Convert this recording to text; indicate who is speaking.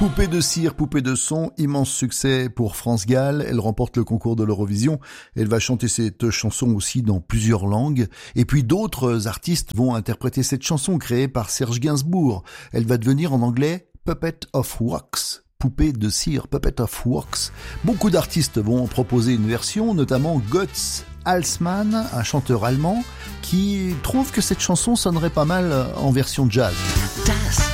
Speaker 1: Poupée de cire, poupée de son, immense succès pour France Gall. Elle remporte le concours de l'Eurovision. Elle va chanter cette chanson aussi dans plusieurs langues. Et puis d'autres artistes vont interpréter cette chanson créée par Serge Gainsbourg. Elle va devenir en anglais Puppet of Wax. Poupée de cire, Puppet of Wax. Beaucoup d'artistes vont en proposer une version, notamment Götz Alsmann, un chanteur allemand, qui trouve que cette chanson sonnerait pas mal en version jazz.